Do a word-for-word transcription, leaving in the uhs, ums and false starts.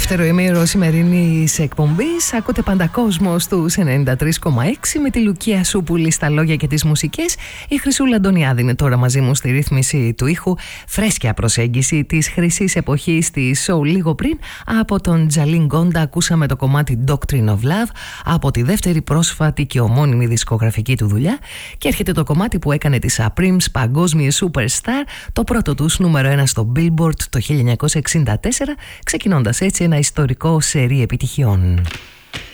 δεύτερο ημίρο σημερινής εκπομπής. Ακούτε Παντακόσμο στους ενενήντα τρία κόμμα έξι με τη Λουκία Σούπουλη στα λόγια και τις μουσικές. Η Χρυσούλα Αντωνιάδη είναι τώρα μαζί μου στη ρύθμιση του ήχου. Φρέσκια προσέγγιση της χρυσής εποχής στη show. Λίγο πριν από τον Τζαλίν Γκόντα ακούσαμε το κομμάτι Doctrine of Love από τη δεύτερη πρόσφατη και ομώνυμη δισκογραφική του δουλειά. Και έρχεται το κομμάτι που έκανε τη Supremes παγκόσμιες superstar, το πρώτο τους νούμερο ένα στο Billboard το χίλια εννιακόσια εξήντα τέσσερα, ξεκινώντας έτσι ένα ιστορικό σερί επιτυχιών.